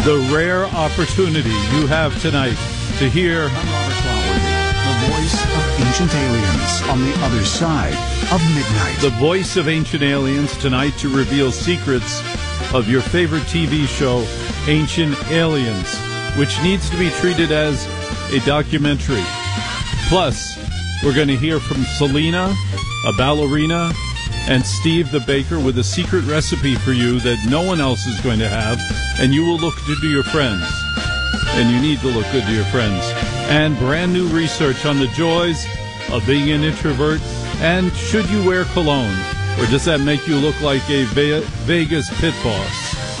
The rare opportunity you have tonight to hear I'm Robert Flowerday, the voice of ancient aliens on the other side of midnight. the voice of ancient aliens tonight to reveal secrets of your favorite TV show, Ancient Aliens, which needs to be treated as a documentary. Plus, we're going to hear from Selena, a ballerina, and Steve the baker with a secret recipe for you that no one else is going to have, and you will look good to your friends. And you need to look good to your friends. And brand new research on the joys of being an introvert, and should you wear cologne, or does that make you look like a Vegas pit boss?